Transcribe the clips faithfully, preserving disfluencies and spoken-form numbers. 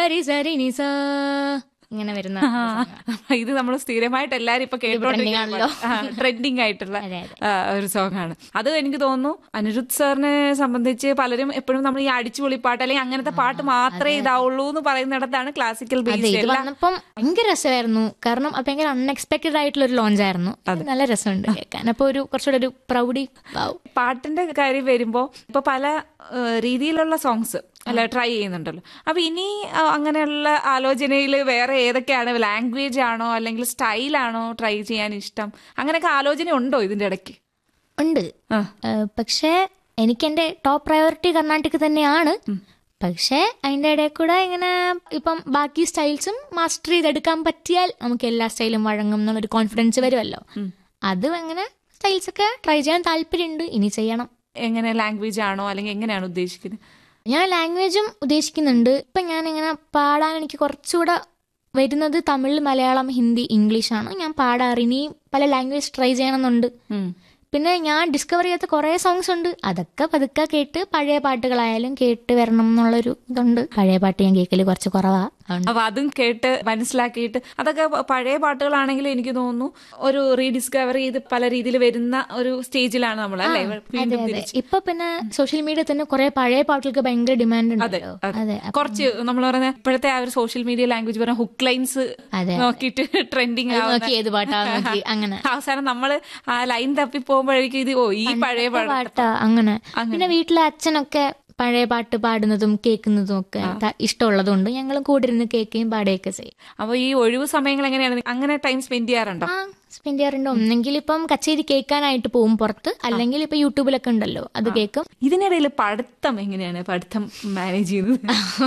സരി സരി നിസ ഇങ്ങനെ വരുന്ന ഇത് നമ്മൾ സ്ഥിരമായിട്ട് എല്ലാരും ഇപ്പൊ കേട്ടോണ്ടിരിക്കുകയാണല്ലോ, ട്രെൻഡിങ് ആയിട്ടുള്ള ഒരു സോങ് ആണ് അത്. എനിക്ക് തോന്നുന്നു അനിരുദ്ധ് സാറിനെ സംബന്ധിച്ച് പലരും എപ്പോഴും നമ്മൾ ഈ അടിച്ചുപൊളിപ്പാട്ട് അല്ലെങ്കിൽ അങ്ങനത്തെ പാട്ട് മാത്രമേ ഇതാവുള്ളൂ എന്ന് പറയുന്നിടത്താണ് ക്ലാസിക്കൽ ബേസ് വന്നപ്പം ഭയങ്കര രസമായിരുന്നു. കാരണം അത് ഭയങ്കര അൺഎക്സ്പെക്ടഡ് ആയിട്ടുള്ള ഒരു ലോഞ്ച് ആയിരുന്നു. നല്ല രസമുണ്ട് കേൾക്കാൻ. അപ്പൊ ഒരു കുറച്ചുകൂടെ ഒരു പ്രൗഡി പാട്ടിന്റെ കാര്യം വരുമ്പോ ഇപ്പൊ പല രീതിയിലുള്ള സോങ്സ് അല്ല ട്രൈ ചെയ്യുന്നുണ്ടല്ലോ. അപ്പൊ ഇനി അങ്ങനെയുള്ള ആലോചനയിൽ വേറെ ഏതൊക്കെയാണ്? ലാംഗ്വേജ് ആണോ അല്ലെങ്കിൽ സ്റ്റൈലാണോ ട്രൈ ചെയ്യാൻ ഇഷ്ടം? അങ്ങനെയൊക്കെ ആലോചന ഉണ്ടോ ഇതിന്റെ ഇടയ്ക്ക്? ഉണ്ട്, പക്ഷേ എനിക്ക് എന്റെ ടോപ്പ് പ്രയോറിറ്റി കർണാടക തന്നെയാണ്. പക്ഷെ അതിന്റെ ഇടയിൽ കൂടെ ഇങ്ങനെ ഇപ്പം ബാക്കി സ്റ്റൈൽസും മാസ്റ്റർ ചെയ്തെടുക്കാൻ പറ്റിയാൽ നമുക്ക് എല്ലാ സ്റ്റൈലും വഴങ്ങും എന്നുള്ളൊരു കോൺഫിഡൻസ് വരുമല്ലോ. അത് അങ്ങനെ സ്റ്റൈൽസ് ഒക്കെ ട്രൈ ചെയ്യാൻ താല്പര്യമുണ്ട്. ഇനി ചെയ്യണം. എങ്ങനെ ലാംഗ്വേജ് ആണോ അല്ലെങ്കിൽ എങ്ങനെയാണ് ഉദ്ദേശിക്കുന്നത്? ഞാൻ ലാംഗ്വേജും ഉദ്ദേശിക്കുന്നുണ്ട്. ഇപ്പം ഞാനിങ്ങനെ പാടാൻ എനിക്ക് കുറച്ചുകൂടെ വരുന്നത് തമിഴ്, മലയാളം, ഹിന്ദി, ഇംഗ്ലീഷാണ് ഞാൻ പാടാറ്. ഇനി പല ലാംഗ്വേജ് ട്രൈ ചെയ്യണമെന്നുണ്ട്. പിന്നെ ഞാൻ ഡിസ്കവർ ചെയ്യാത്ത കുറേ സോങ്സ് ഉണ്ട്. അതൊക്കെ പതുക്കെ കേട്ട് പഴയ പാട്ടുകളായാലും കേട്ട് വരണം എന്നുള്ളൊരു ഇതുണ്ട്. പഴയ പാട്ട് ഞാൻ കേൾക്കല് കുറച്ച് കുറവാ. അപ്പൊ അതും കേട്ട് മനസ്സിലാക്കിയിട്ട് അതൊക്കെ പഴയ പാട്ടുകളാണെങ്കിൽ എനിക്ക് തോന്നുന്നു ഒരു റീഡിസ്കവർ ചെയ്ത് പല രീതിയിൽ വരുന്ന ഒരു സ്റ്റേജിലാണ് നമ്മൾ അല്ലേ. ഇപ്പൊ പിന്നെ സോഷ്യൽ മീഡിയ തന്നെ കുറെ പഴയ പാട്ടുകൾക്ക് ഭയങ്കര ഡിമാൻഡ് ഉണ്ട്. അതെ, കുറച്ച് നമ്മൾ പറയുന്ന ഇപ്പോഴത്തെ ആ ഒരു സോഷ്യൽ മീഡിയ ലാംഗ്വേജ് പറഞ്ഞ ഹുക്ക് ലൈൻസ് നോക്കിയിട്ട് ട്രെൻഡിങ് ഏത് പാട്ടാ അങ്ങനെ അവസാനം നമ്മള് ആ ലൈൻ തപ്പി പോകുമ്പോഴേക്കും ഇത് ഓ ഈ പഴയ പാട്ടാ അങ്ങനെ. പിന്നെ വീട്ടിലെ അച്ഛനൊക്കെ പഴയ പാട്ട് പാടുന്നതും കേൾക്കുന്നതും ഒക്കെ ഇഷ്ടമുള്ളത് കൊണ്ട് ഞങ്ങളും കൂടെ ഇരുന്ന് കേൾക്കുകയും പാടുകയൊക്കെ ചെയ്യും. അപ്പൊ ഈ ഒഴിവ് സമയങ്ങൾ എങ്ങനെയാണ്? അങ്ങനെ ടൈം സ്പെൻഡ് ചെയ്യാറുണ്ടോ? ആ സ്പെൻഡ് ചെയ്യാറുണ്ട്. ഒന്നെങ്കിൽ ഇപ്പം കച്ചേരി കേൾക്കാനായിട്ട് പോകും പുറത്ത്, അല്ലെങ്കിൽ ഇപ്പൊ യൂട്യൂബിലൊക്കെ ഉണ്ടല്ലോ അത് കേൾക്കും. ഇതിനിടയിൽ പഠിത്തം എങ്ങനെയാണ്? പഠിത്തം മാനേജ് ചെയ്യുന്നത്?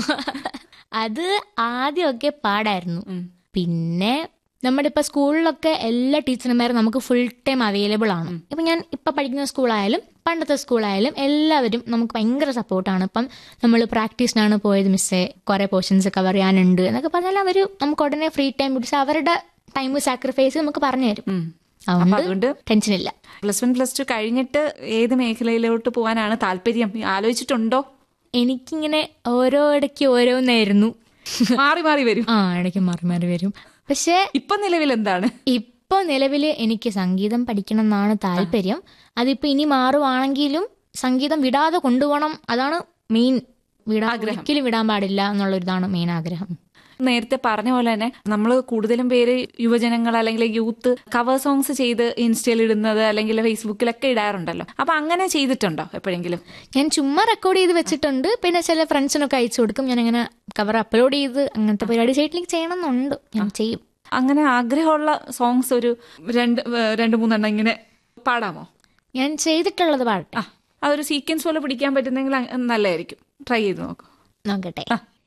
അത് ആദ്യമൊക്കെ പാടായിരുന്നു. പിന്നെ നമ്മുടെ ഇപ്പൊ സ്കൂളിലൊക്കെ എല്ലാ ടീച്ചർമാരും നമുക്ക് ഫുൾ ടൈം അവൈലബിൾ ആണ്. ഇപ്പൊ ഞാൻ ഇപ്പൊ പഠിക്കുന്ന സ്കൂളായാലും പണ്ടത്തെ സ്കൂളായാലും എല്ലാവരും നമുക്ക് ഭയങ്കര സപ്പോർട്ടാണ്. ഇപ്പം നമ്മൾ പ്രാക്ടീസിനാണ് പോയത് മിസ്സേ, കുറെ പോർഷൻസ് കവർ ചെയ്യാനുണ്ട് എന്നൊക്കെ പറഞ്ഞാൽ അവര് നമുക്ക് ഉടനെ ഫ്രീ ടൈം പിടിച്ച് അവരുടെ ടൈം സാക്രിഫൈസ് നമുക്ക് പറഞ്ഞു തരും. അതുകൊണ്ട് ടെൻഷൻ ഇല്ല. പ്ലസ് വൺ പ്ലസ് ടു കഴിഞ്ഞിട്ട് ഏത് മേഖലയിലോട്ട് പോകാനാണ് താല്പര്യം? ആലോചിച്ചിട്ടുണ്ടോ? എനിക്കിങ്ങനെ ഓരോ ഇടയ്ക്ക് ഓരോന്നായിരുന്നു, മാറി മാറി വരും. ആ ഇടയ്ക്ക് മാറി മാറി വരും. പക്ഷെ ഇപ്പൊ നിലവിൽ എന്താണ്? ഇപ്പൊ നിലവില് എനിക്ക് സംഗീതം പഠിക്കണം എന്നാണ് താല്പര്യം. അതിപ്പോ ഇനി മാറുവാണെങ്കിലും സംഗീതം വിടാതെ കൊണ്ടുപോകണം, അതാണ് മെയിൻ. വിടാ ഒരിക്കലും വിടാൻ പാടില്ല എന്നുള്ളൊരിതാണ് മെയിൻ ആഗ്രഹം. നേരത്തെ പറഞ്ഞ പോലെ തന്നെ നമ്മൾ കൂടുതലും പേര് യുവജനങ്ങൾ അല്ലെങ്കിൽ യൂത്ത് കവർ സോങ്സ് ചെയ്ത് ഇൻസ്റ്റയിൽ ഇടുന്നത് അല്ലെങ്കിൽ ഫേസ്ബുക്കിലൊക്കെ ഇടാറുണ്ടല്ലോ. അപ്പൊ അങ്ങനെ ചെയ്തിട്ടുണ്ടോ എപ്പോഴെങ്കിലും? ഞാൻ ചുമ്മാ റെക്കോർഡ് ചെയ്ത് വെച്ചിട്ടുണ്ട്. പിന്നെ ചില ഫ്രണ്ട്സിനൊക്കെ അയച്ചു കൊടുക്കും. ഞാൻ അങ്ങനെ കവർ അപ്ലോഡ് ചെയ്ത് അങ്ങനത്തെ പരിപാടി ചെയ്തിട്ടില്ലെങ്കിൽ ചെയ്യണം എന്നുണ്ട്, ഞാൻ ചെയ്യും. അങ്ങനെ ആഗ്രഹമുള്ള സോങ്സ് ഒരു രണ്ട് രണ്ട് മൂന്നെണ്ണം ഇങ്ങനെ പാടാമോ? ഞാൻ ചെയ്തിട്ടുള്ളത് പാടട്ടെ. അതൊരു സീക്വൻസ് പോലെ പിടിക്കാൻ പറ്റുന്നെങ്കിൽ നല്ലതായിരിക്കും. ട്രൈ ചെയ്ത് നോക്കാം. നോക്കട്ടെ.